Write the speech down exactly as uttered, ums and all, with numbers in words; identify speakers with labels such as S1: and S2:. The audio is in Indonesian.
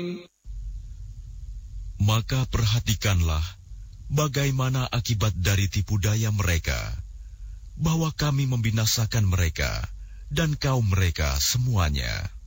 S1: Maka perhatikanlah bagaimana akibat dari tipu daya mereka, bahwa kami membinasakan mereka dan kaum mereka semuanya.